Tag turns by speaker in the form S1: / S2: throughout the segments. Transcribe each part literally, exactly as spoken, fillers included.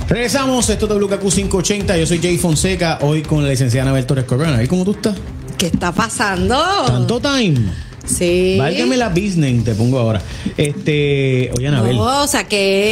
S1: Regresamos, esto es W K Q quinientos ochenta. Yo soy Jay Fonseca, hoy con la licenciada Anabel Torres Corona. ¿Cómo tú estás?
S2: ¿Qué está pasando?
S1: ¿Tanto time?
S2: Sí.
S1: Válgame la business, te pongo ahora. Este, oye, Anabel.
S2: No, o sea,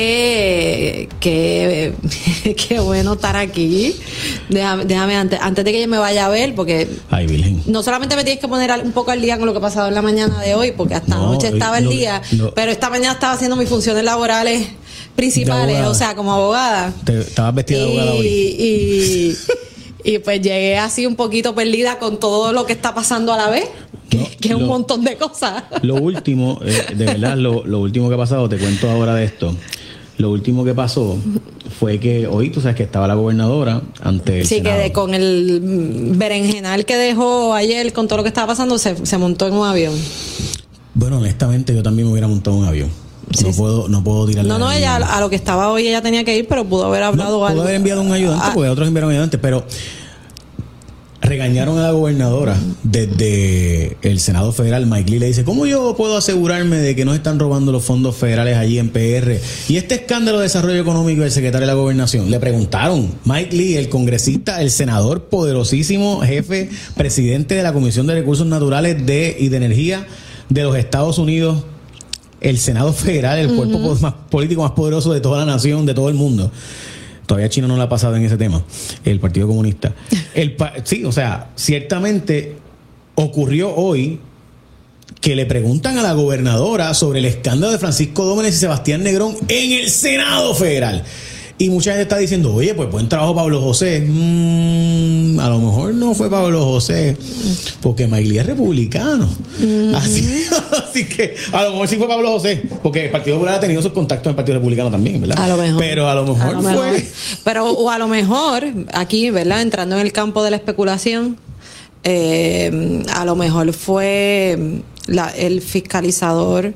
S2: que, que, qué bueno estar aquí. Déjame, déjame antes, antes de que yo me vaya a ver, porque
S1: Ay, Virgen.
S2: no solamente me tienes que poner un poco al día con lo que ha pasado en la mañana de hoy, porque hasta
S1: No,
S2: anoche estaba el
S1: no,
S2: día,
S1: no.
S2: pero esta mañana estaba haciendo mis funciones laborales principales, o sea, como abogada.
S1: Te, estabas vestida de abogada hoy.
S2: Y, y pues llegué así un poquito perdida con todo lo que está pasando a la vez. Que,
S1: No,
S2: que es un
S1: lo,
S2: montón de cosas.
S1: Lo último, eh, de verdad, lo, lo último que ha pasado, te cuento ahora de esto. Lo último que pasó fue que hoy, tú sabes que estaba la gobernadora ante el
S2: Sí,
S1: Senado.
S2: que de, con el berenjenal que dejó ayer, con todo lo que estaba pasando, se, se montó en un avión.
S1: Bueno, honestamente, yo también me hubiera montado en un avión.
S2: Sí,
S1: no
S2: sí.
S1: puedo, no puedo tirarle.
S2: No, no, ella a lo que estaba hoy ella tenía que ir, pero pudo haber hablado
S1: no,
S2: algo.
S1: pudo haber enviado un ayudante,
S2: Ah,
S1: porque otros enviaron ayudantes, pero regañaron a la gobernadora desde el Senado Federal. Mike Lee le dice: ¿cómo yo puedo asegurarme de que no están robando los fondos federales allí en P R? Y este escándalo de desarrollo económico del secretario de la gobernación. Le preguntaron. Mike Lee, el congresista, el senador poderosísimo, jefe, presidente de la Comisión de Recursos Naturales de y de Energía de los Estados Unidos, el Senado Federal, el cuerpo uh-huh. más político más poderoso de toda la nación, de todo el mundo. Todavía Chino no la ha pasado en ese tema, el Partido Comunista. El pa- sí, o sea, ciertamente ocurrió hoy que le preguntan a la gobernadora sobre el escándalo de Francisco Dómenes y Sebastián Negrón en el Senado Federal. Y mucha gente está diciendo: oye, pues buen trabajo Pablo José. Mm, a lo mejor no fue Pablo José, porque Maglí es republicano. Uh-huh. Así, así que a lo mejor sí fue Pablo José, porque el Partido Popular ha tenido sus contactos en el Partido Republicano también, ¿verdad?
S2: A lo mejor.
S1: Pero a lo mejor, a lo mejor
S2: fue. Pero o a lo mejor, aquí, ¿verdad? Entrando en el campo de la especulación, eh, a lo mejor fue la, el fiscalizador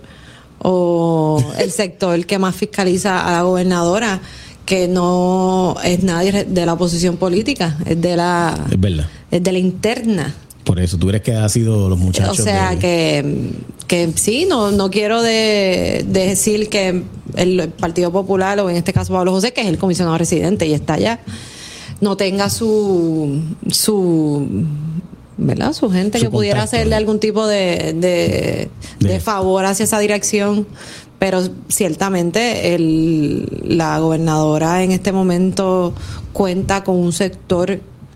S2: o el sector que más fiscaliza a la gobernadora, que no es nadie de la oposición política, es de la
S1: es verdad.
S2: Es de la interna.
S1: Por eso, tú crees que ha sido los muchachos.
S2: O sea,
S1: de...
S2: que, que sí, no, no quiero de, de decir que el Partido Popular, o en este caso Pablo José, que es el comisionado residente y está allá, no tenga su su ¿verdad? Su gente su que pudiera contacto, hacerle ¿eh? algún tipo de, de, de, de favor hacia esa dirección. Pero ciertamente el, la gobernadora en este momento cuenta con un sector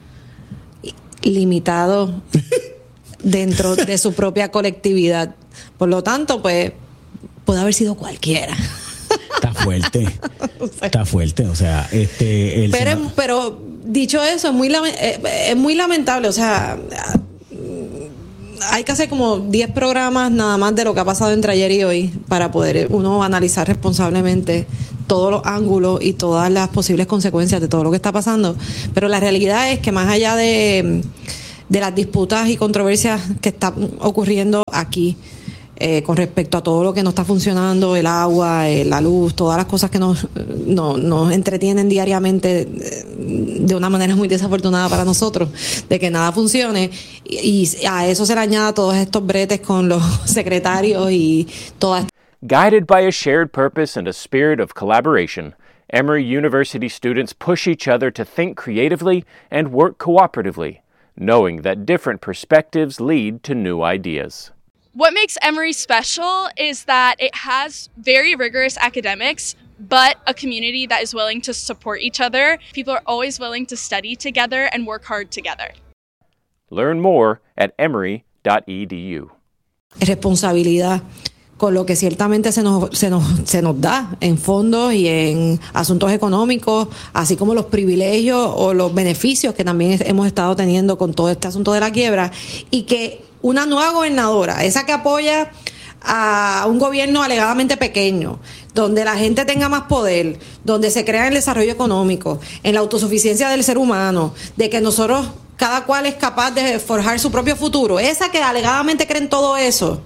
S2: limitado dentro de su propia colectividad. Por lo tanto, pues, puede haber sido cualquiera.
S1: Está fuerte. O sea, está fuerte. O sea, este... El
S2: pero,
S1: senado...
S2: pero dicho eso, es muy, es muy lamentable. O sea... hay que hacer como diez programas nada más de lo que ha pasado entre ayer y hoy para poder uno analizar responsablemente todos los ángulos y todas las posibles consecuencias de todo lo que está pasando. Pero la realidad es que más allá de, de las disputas y controversias que están ocurriendo aquí, eh, con respecto a todo lo que no está funcionando, el agua, eh, la luz, todas las cosas que nos, no, nos entretienen diariamente de una manera muy desafortunada para nosotros, de que nada funcione, y, y a eso se le añada todos estos bretes con los secretarios y todas.
S3: Guided by a shared purpose and a spirit of collaboration, Emory University students push each other to think creatively and work cooperatively, knowing that different perspectives lead to new ideas.
S4: What makes Emory special is that it has very rigorous academics, but a community that is willing to support each other. People are always willing to study together and work hard together.
S3: Learn more at emory dot e d u.
S2: Responsabilidad con lo que ciertamente se nos, se nos, se nos da en fondos y en asuntos económicos, así como los privilegios o los beneficios que también hemos estado teniendo con todo este asunto de la quiebra, y que una nueva gobernadora, esa que apoya a un gobierno alegadamente pequeño, donde la gente tenga más poder, donde se crea el desarrollo económico, en la autosuficiencia del ser humano, de que nosotros, cada cual es capaz de forjar su propio futuro, esa que alegadamente cree en todo eso,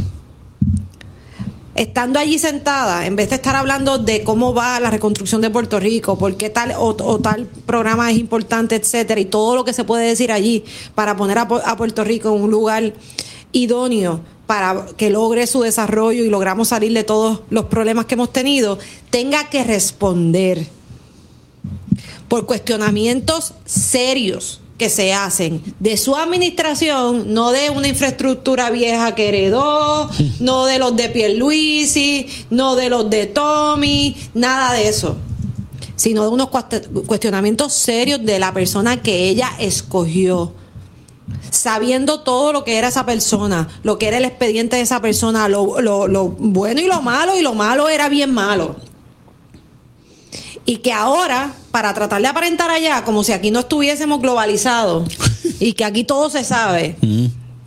S2: estando allí sentada, en vez de estar hablando de cómo va la reconstrucción de Puerto Rico, por qué tal o, o tal programa es importante, etcétera, y todo lo que se puede decir allí para poner a, a Puerto Rico en un lugar idóneo para que logre su desarrollo y logramos salir de todos los problemas que hemos tenido, tenga que responder por cuestionamientos serios que se hacen de su administración, no de una infraestructura vieja que heredó, no de los de Pierluisi, no de los de Tommy, nada de eso, sino de unos cuestionamientos serios de la persona que ella escogió, sabiendo todo lo que era esa persona, lo que era el expediente de esa persona, lo, lo, lo bueno y lo malo, y lo malo era bien malo. Y que ahora, para tratar de aparentar allá, como si aquí no estuviésemos globalizados y que aquí todo se sabe, mm.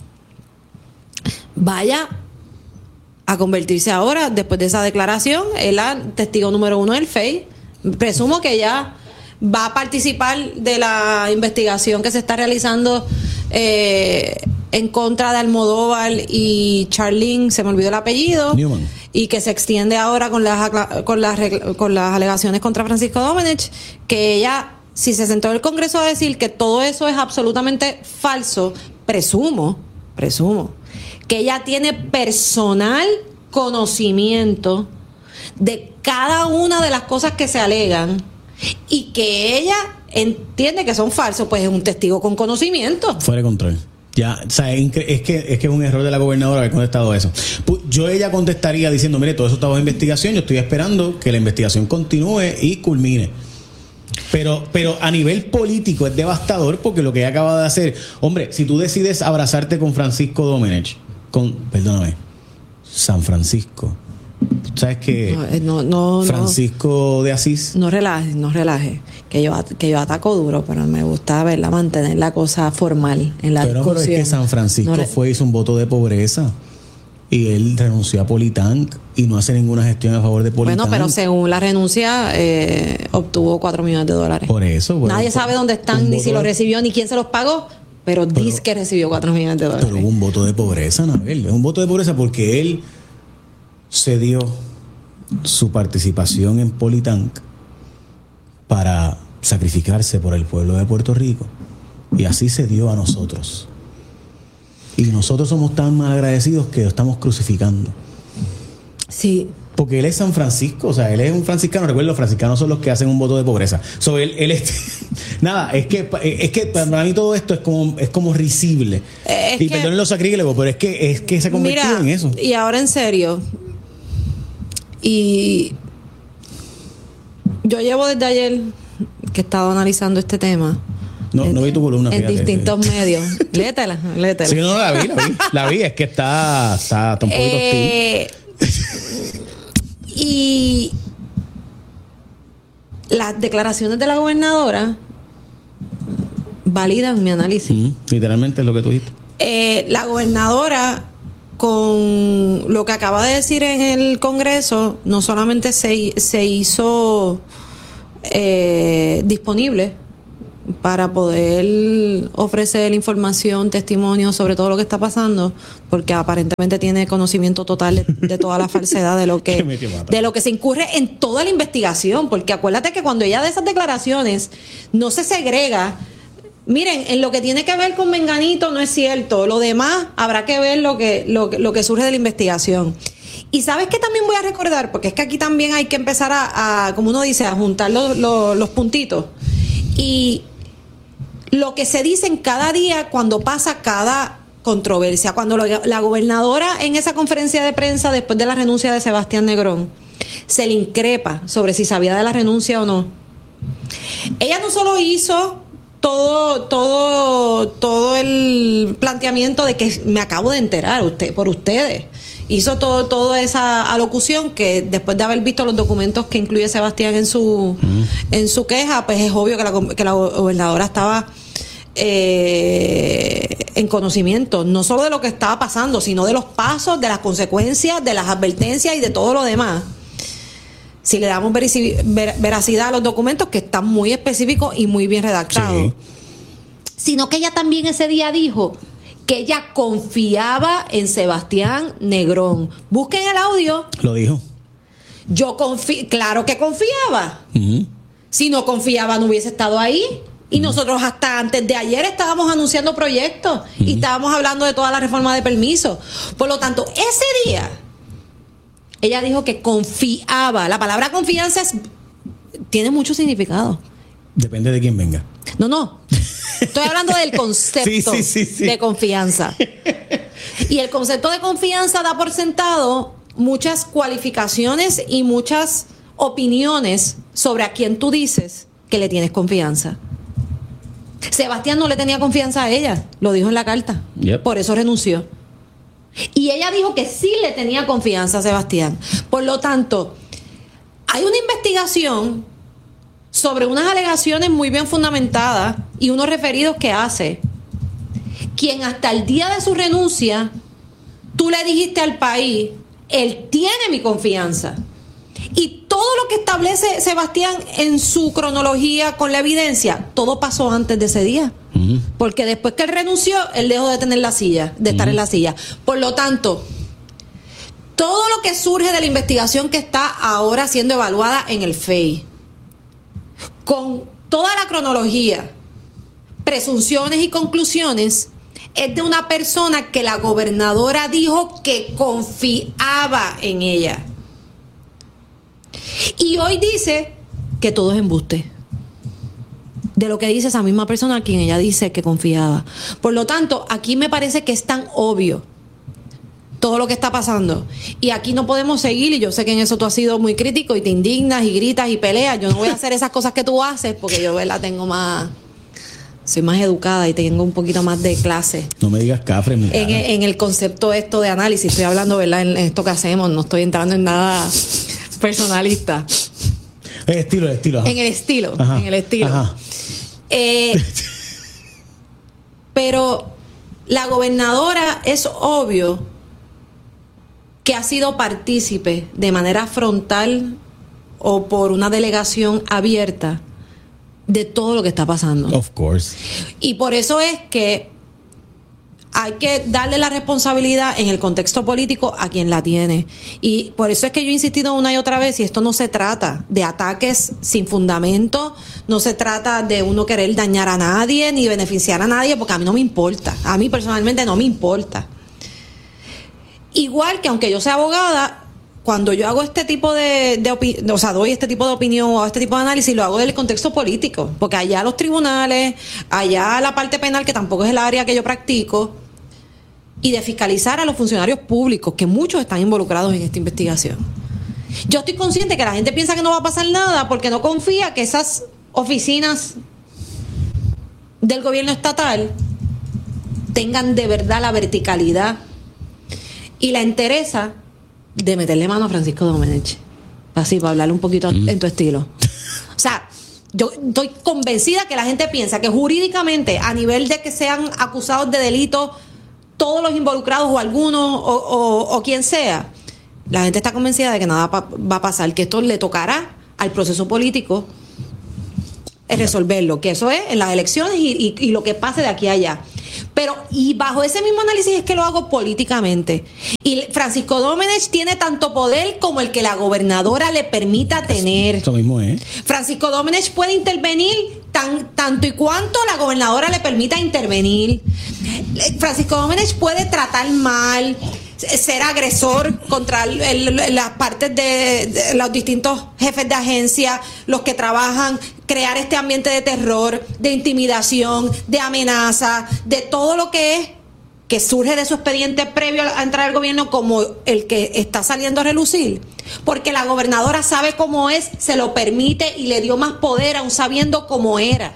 S2: vaya a convertirse ahora, después de esa declaración, en la testigo número uno del F E I. Presumo que ya va a participar de la investigación que se está realizando eh, en contra de Almodóvar y Charlene, se me olvidó el apellido, Newman, y que se extiende ahora con las con las con las alegaciones contra Francisco Domenech, que ella, si se sentó en el Congreso a decir que todo eso es absolutamente falso, presumo, presumo que ella tiene personal conocimiento de cada una de las cosas que se alegan, y que ella entiende que son falsos, pues es un testigo con conocimiento.
S1: Fuera de control. Ya, o sea, es que, es que es un error de la gobernadora haber contestado eso. Yo ella contestaría diciendo, mire, todo eso está bajo investigación, yo estoy esperando que la investigación continúe y culmine. Pero, pero a nivel político es devastador, porque lo que ella acaba de hacer, hombre, si tú decides abrazarte con Francisco Domenech, con, perdóname, San Francisco, ¿sabes que
S2: no, no,
S1: Francisco
S2: no,
S1: de Asís?
S2: No relaje, no relaje. Que yo, que yo ataco duro, pero me gusta verla mantener la cosa formal en la
S1: pero,
S2: discusión.
S1: Pero es que San Francisco no, fue, hizo un voto de pobreza y él renunció a Politank y no hace ninguna gestión a favor de Politank.
S2: Bueno, pero según la renuncia eh, obtuvo cuatro millones de dólares.
S1: Por eso. Bueno,
S2: nadie sabe dónde están, ni si los recibió, ni quién se los pagó, pero, pero dice que recibió cuatro millones de dólares.
S1: Pero hubo un voto de pobreza, Anabel. Es un voto de pobreza porque él cedió su participación en Politank para sacrificarse por el pueblo de Puerto Rico, y así se dio a nosotros, y nosotros somos tan mal agradecidos que lo estamos crucificando.
S2: Sí,
S1: porque él es San Francisco, o sea, él es un franciscano. Recuerda, los franciscanos son los que hacen un voto de pobreza. So, él, él es, nada, es que es que para mí todo esto es como es como risible. Es y perdonen los sacrílegos, pero es que es que se ha convertido
S2: mira,
S1: en eso.
S2: Y ahora en serio, y yo llevo desde ayer que he estado analizando este tema.
S1: No, en, no vi tu columna,
S2: en
S1: fíjate,
S2: distintos
S1: sí.
S2: medios. Léetela, léetela.
S1: Sí, no, la vi, la vi. La vi, es que está, está, está un poquito
S2: eh, hostil. Y las declaraciones de la gobernadora validan mi análisis.
S1: Mm, literalmente es lo que tú dijiste.
S2: Eh, la gobernadora, con lo que acaba de decir en el Congreso, no solamente se, se hizo eh, disponible para poder ofrecer información, testimonio sobre todo lo que está pasando, porque aparentemente tiene conocimiento total de, de toda la falsedad de lo que de lo que se incurre en toda la investigación, porque acuérdate que cuando ella da esas declaraciones no se segrega. Miren, en lo que tiene que ver con Menganito no es cierto, lo demás habrá que ver lo que lo, lo que surge de la investigación. Y sabes que también voy a recordar, porque es que aquí también hay que empezar a, a como uno dice, a juntar los, los, los puntitos. Y lo que se dice en cada día cuando pasa cada controversia, cuando lo, la gobernadora en esa conferencia de prensa después de la renuncia de Sebastián Negrón se le increpa sobre si sabía de la renuncia o no. Ella no solo hizo todo todo todo el planteamiento de que me acabo de enterar usted por ustedes, hizo todo toda esa alocución que después de haber visto los documentos que incluye Sebastián en su mm. en su queja, pues es obvio que la, que la gobernadora estaba eh, en conocimiento no solo de lo que estaba pasando, sino de los pasos, de las consecuencias, de las advertencias y de todo lo demás. Si le damos veracidad a los documentos, que están muy específicos y muy bien redactados. Sí. Sino que ella también ese día dijo que ella confiaba en Sebastián Negrón. Busquen el audio.
S1: Lo dijo.
S2: Yo confío, claro que confiaba.
S1: Uh-huh.
S2: Si no confiaba, no hubiese estado ahí. Y uh-huh. nosotros hasta antes de ayer estábamos anunciando proyectos uh-huh. y estábamos hablando de toda la reforma de permisos. Por lo tanto, ese día ella dijo que confiaba. La palabra confianza es, tiene mucho significado.
S1: Depende de quién venga.
S2: No, no. Estoy hablando del concepto
S1: sí, sí, sí, sí.
S2: de confianza. Y el concepto de confianza da por sentado muchas cualificaciones y muchas opiniones sobre a quién tú dices que le tienes confianza. Sebastián no le tenía confianza a ella, lo dijo en la carta.
S1: Yep.
S2: Por eso renunció. Y ella dijo que sí le tenía confianza a Sebastián. Por lo tanto, hay una investigación sobre unas alegaciones muy bien fundamentadas y unos referidos que hace, quien hasta el día de su renuncia, tú le dijiste al país, él tiene mi confianza. Y todo lo que establece Sebastián en su cronología con la evidencia, todo pasó antes de ese día. Uh-huh. Porque después que él renunció, él dejó de tener la silla, de estar uh-huh. en la silla. Por lo tanto, todo lo que surge de la investigación que está ahora siendo evaluada en el F E I, con toda la cronología, presunciones y conclusiones, es de una persona que la gobernadora dijo que confiaba en ella. Y hoy dice que todo es embuste. De lo que dice esa misma persona a quien ella dice que confiaba. Por lo tanto, aquí me parece que es tan obvio todo lo que está pasando. Y aquí no podemos seguir, y yo sé que en eso tú has sido muy crítico y te indignas y gritas y peleas. Yo no voy a hacer esas cosas que tú haces porque yo la tengo más... Soy más educada y tengo un poquito más de clase.
S1: No me digas cafre, mi
S2: en, en el concepto esto de análisis. Estoy hablando, ¿verdad? En esto que hacemos. No estoy entrando en nada personalista.
S1: El estilo, el estilo. Ajá.
S2: En el estilo.
S1: Ajá.
S2: En el estilo.
S1: Ajá.
S2: Eh, pero la gobernadora es obvio que ha sido partícipe de manera frontal o por una delegación abierta de todo lo que está pasando.
S1: Of course.
S2: Y por eso es que hay que darle la responsabilidad en el contexto político a quien la tiene. Y por eso es que yo he insistido una y otra vez, y esto no se trata de ataques sin fundamento, no se trata de uno querer dañar a nadie ni beneficiar a nadie, porque a mí no me importa. A mí personalmente no me importa. Igual que aunque yo sea abogada, cuando yo hago este tipo de, de opi- o sea, doy este tipo de opinión o este tipo de análisis, lo hago del contexto político, porque allá los tribunales, allá la parte penal, que tampoco es el área que yo practico, y de fiscalizar a los funcionarios públicos, que muchos están involucrados en esta investigación. Yo estoy consciente que la gente piensa que no va a pasar nada porque no confía que esas oficinas del gobierno estatal tengan de verdad la verticalidad y la entereza de meterle mano a Francisco Domenech. Así, para hablarle un poquito mm. en tu estilo. O sea, yo estoy convencida que la gente piensa que jurídicamente, a nivel de que sean acusados de delito todos los involucrados o algunos o, o, o quien sea, la gente está convencida de que nada pa- va a pasar, que esto le tocará al proceso político es resolverlo, que eso es en las elecciones y, y, y lo que pase de aquí a allá. Pero, y bajo ese mismo análisis es que lo hago políticamente. Y Francisco Domenech tiene tanto poder como el que la gobernadora le permita tener.
S1: Eso mismo es.
S2: Francisco Domenech puede intervenir tan, tanto y cuanto la gobernadora le permita intervenir. Francisco Domenech puede tratar mal, ser agresor contra el, el, las partes de, de los distintos jefes de agencia, los que trabajan, crear este ambiente de terror, de intimidación, de amenaza, de todo lo que es, que surge de su expediente previo a entrar al gobierno, como el que está saliendo a relucir. Porque la gobernadora sabe cómo es, se lo permite y le dio más poder aún sabiendo cómo era.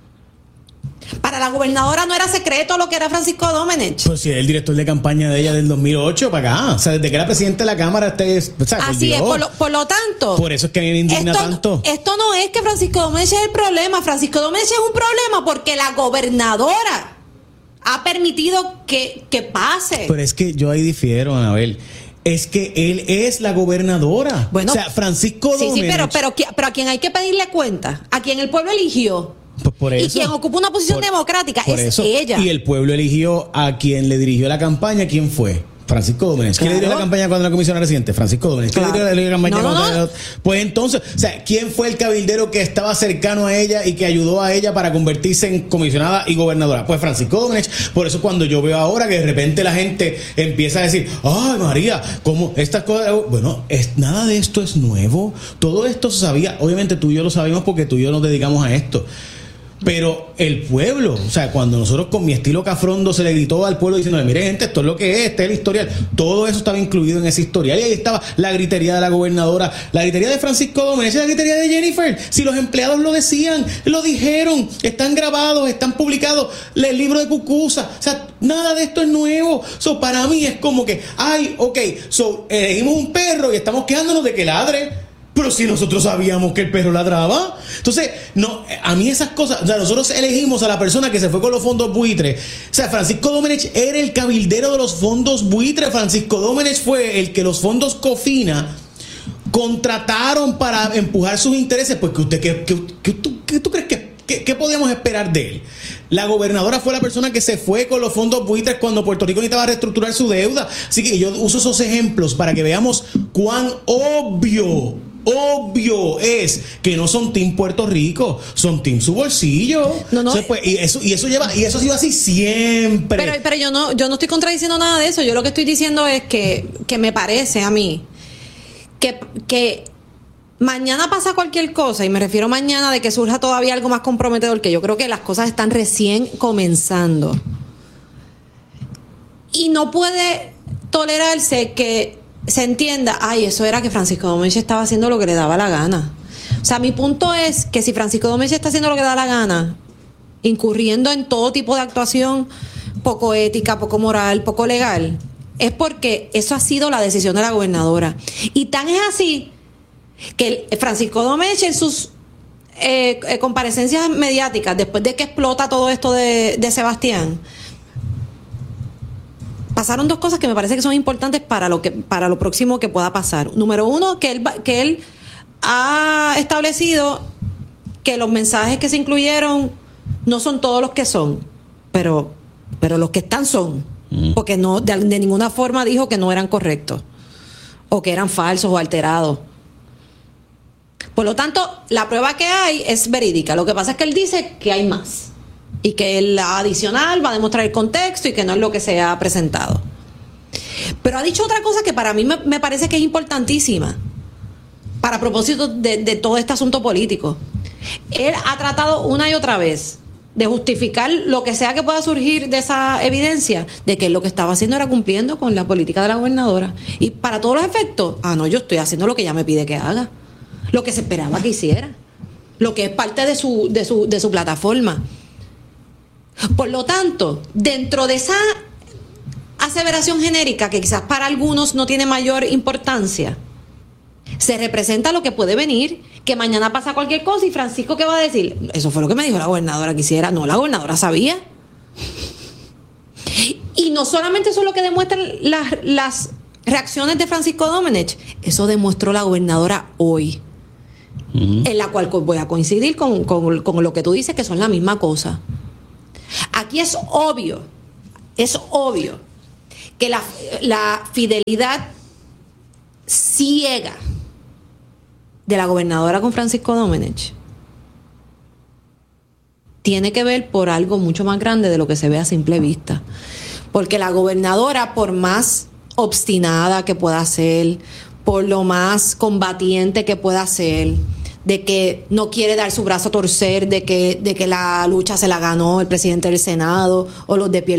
S2: Para la gobernadora no era secreto lo que era Francisco Domenech.
S1: Pues si es el director de campaña de ella del dos mil ocho para acá. O sea, desde que era presidente de la Cámara, este es, o sea,
S2: así es, por lo, por lo tanto.
S1: Por eso es que a mí me indigna
S2: esto,
S1: tanto.
S2: Esto no es que Francisco Domenech es el problema. Francisco Domenech es un problema porque la gobernadora ha permitido que, que pase.
S1: Pero es que yo ahí difiero, Anabel. Es que él es la gobernadora.
S2: Bueno,
S1: o sea, Francisco
S2: sí,
S1: Domenech.
S2: Sí, pero, pero, pero a quien hay que pedirle cuenta, a quien el pueblo eligió.
S1: Pues por eso,
S2: y quien ocupa una posición
S1: por,
S2: democrática
S1: por
S2: es
S1: eso.
S2: ella.
S1: Y el pueblo eligió a quien le dirigió la campaña. ¿Quién fue? Francisco Domenech. ¿Quién
S2: Claro.
S1: lideró la campaña cuando la comisión residente? Francisco Domenech. ¿Quién
S2: Claro.
S1: lideró la campaña
S2: No, no,
S1: cuando-
S2: no.
S1: Pues entonces, o sea, ¿quién fue el cabildero que estaba cercano a ella y que ayudó a ella para convertirse en comisionada y gobernadora? Pues Francisco Domenech. Por eso cuando yo veo ahora que de repente la gente empieza a decir, ay María, ¿cómo estas cosas? Bueno, es, nada de esto es nuevo. Todo esto se sabía. Obviamente tú y yo lo sabemos porque tú y yo nos dedicamos a esto. Pero el pueblo, o sea, cuando nosotros con mi estilo cafrondo se le gritó al pueblo diciendo, mire gente, esto es lo que es, este es el historial, todo eso estaba incluido en ese historial. Y ahí estaba la gritería de la gobernadora, la gritería de Francisco Domenech, la gritería de Jennifer. Si los empleados lo decían, lo dijeron, están grabados, están publicados, el libro de Cucuza. O sea, nada de esto es nuevo. So, para mí es como que, ay, ok, so, elegimos un perro y estamos quejándonos de que ladre. Pero si nosotros sabíamos que el perro ladraba. Entonces, no, a mí esas cosas, o sea, nosotros elegimos a la persona que se fue con los fondos buitres. O sea, Francisco Domenech era el cabildero de los fondos buitres. Francisco Domenech fue el que los fondos Cofina contrataron para empujar sus intereses. Pues que usted, ¿qué, qué, qué, tú, qué tú crees que ¿Qué, ¿Qué podíamos esperar de él? La gobernadora fue la persona que se fue con los fondos buitres cuando Puerto Rico necesitaba reestructurar su deuda. Así que yo uso esos ejemplos para que veamos cuán obvio, obvio es que no son Team Puerto Rico, son Team su bolsillo.
S2: No, no.
S1: Entonces, pues, y eso, y eso lleva, y eso ha sido así siempre.
S2: Pero, pero yo no, yo no estoy contradiciendo nada de eso. Yo lo que estoy diciendo es que, que me parece a mí que, que mañana pasa cualquier cosa, y me refiero mañana de que surja todavía algo más comprometedor, que yo creo que las cosas están recién comenzando. Y no puede tolerarse que se entienda, ay, eso era que Francisco Domenech estaba haciendo lo que le daba la gana. O sea, mi punto es que si Francisco Domenech está haciendo lo que le da la gana, incurriendo en todo tipo de actuación poco ética, poco moral, poco legal, es porque eso ha sido la decisión de la gobernadora. Y tan es así que el Francisco Domenech en sus eh, eh, comparecencias mediáticas, después de que explota todo esto de, de Sebastián, pasaron dos cosas que me parece que son importantes para lo que para lo próximo que pueda pasar. Número uno, que él, que él ha establecido que los mensajes que se incluyeron no son todos los que son, pero, pero los que están son, porque no de, de ninguna forma dijo que no eran correctos o que eran falsos o alterados. Por lo tanto, la prueba que hay es verídica. Lo que pasa es que él dice que hay más y que la adicional va a demostrar el contexto y que no es lo que se ha presentado. Pero ha dicho otra cosa que para mí me, me parece que es importantísima para propósito de, de todo este asunto político. Él ha tratado una y otra vez de justificar lo que sea que pueda surgir de esa evidencia de que lo que estaba haciendo era cumpliendo con la política de la gobernadora. Y para todos los efectos, ah, no, yo estoy haciendo lo que ella me pide que haga, lo que se esperaba que hiciera, lo que es parte de su, de su, de su plataforma. Por lo tanto, dentro de esa aseveración genérica, que quizás para algunos no tiene mayor importancia, se representa lo que puede venir, que mañana pasa cualquier cosa y Francisco, ¿qué va a decir? Eso fue lo que me dijo la gobernadora que hiciera. No, la gobernadora sabía. Y no solamente eso es lo que demuestran las, las reacciones de Francisco Domenech, eso demostró la gobernadora hoy, uh-huh. en la cual voy a coincidir con, con, con lo que tú dices, que son la misma cosa. Aquí es obvio, es obvio que la, la fidelidad ciega de la gobernadora con Francisco Domenech tiene que ver por algo mucho más grande de lo que se ve a simple vista. Porque la gobernadora, por más obstinada que pueda ser, por lo más combatiente que pueda ser, de que no quiere dar su brazo a torcer, de que, de que la lucha se la ganó el presidente del Senado o los de Pierluisi,